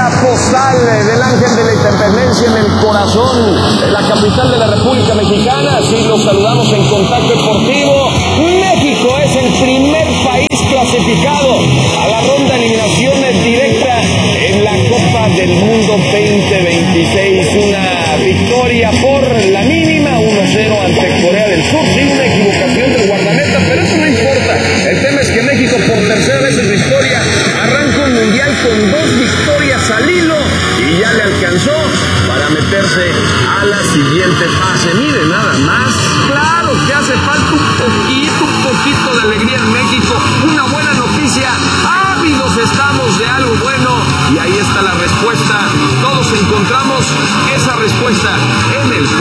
victoria postal del Ángel de la Independencia en el corazón de la capital de la República Mexicana. Así los saludamos en Contacto Deportivo. México es el primer país clasificado a la ronda de eliminación directa en la Copa del Mundo 2026. Una victoria por la mínima, 1-0 ante Corea del Sur. Sí, una equivocación del guardameta, pero eso no importa. El tema es que México, por tercera vez en su historia, arranca un mundial con 2 victorias al hilo y ya le alcanzó para meterse a la siguiente fase. Mire, nada más. Claro que hace falta un poquito de alegría en México, una buena noticia. Ávidos estamos de algo bueno y ahí está la respuesta. Todos encontramos esa respuesta en el